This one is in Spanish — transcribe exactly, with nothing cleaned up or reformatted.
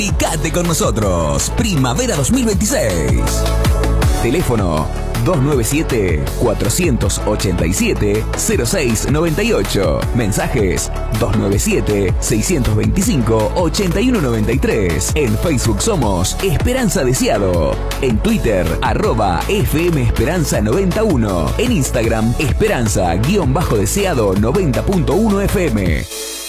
Comunicate con nosotros. Primavera dos mil veintiséis. Teléfono dos nueve siete, cuatro ocho siete, cero seis nueve ocho. Mensajes dos nueve siete, seis dos cinco, ocho uno nueve tres. En Facebook somos Esperanza Deseado. En Twitter, arroba F M Esperanza noventa y uno. En Instagram, Esperanza-Deseado noventa punto uno F M.